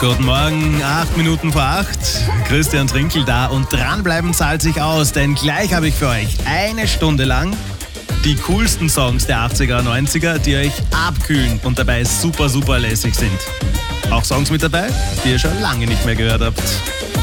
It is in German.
Guten Morgen, 8 Minuten vor 8. Christian Trinkel da und dranbleiben zahlt sich aus, denn gleich habe ich für euch eine Stunde lang die coolsten Songs der 80er, 90er, die euch abkühlen und dabei super, super lässig sind. Auch Songs mit dabei, die ihr schon lange nicht mehr gehört habt.